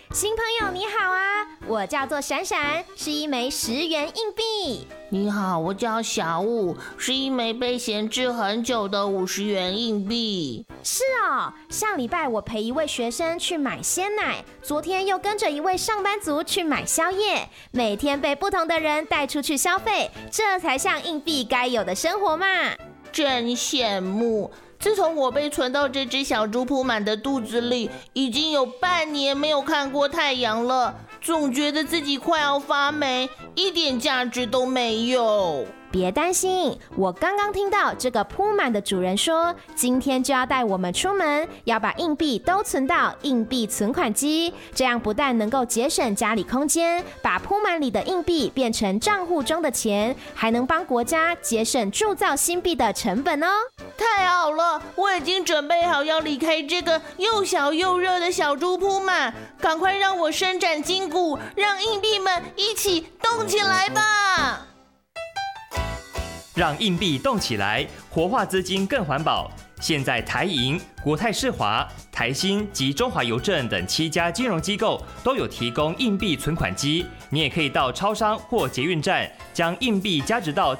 新朋友你好啊，我叫做闪闪，是一枚10元硬币。 你好，我叫小武，是一枚被闲置很久的50元硬币。 是哦，上礼拜我陪一位学生去买鲜奶，昨天又跟着一位上班族去买宵夜，每天被不同的人带出去消费，这才像硬币该有的生活嘛。 真羡慕。自从我被存到这只小猪铺满的肚子里，已经有半年没有看过太阳了，总觉得自己快要发霉，一点价值都没有。 别担心，我刚刚听到这个铺满的主人说，今天就要带我们出门，要把硬币都存到硬币存款机，这样不但能够节省家里空间，把铺满里的硬币变成账户中的钱，还能帮国家节省铸造新币的成本哦。 太好了，我已经准备好要离开这个又小又热的小猪铺满，赶快让我伸展筋骨，让硬币们一起动起来吧！ 让硬币动起来，活化资金更环保。现在台银、国泰世华、台新及中华邮政等7家金融机构都有提供硬币存款机，你也可以到超商或捷运站将硬币加值到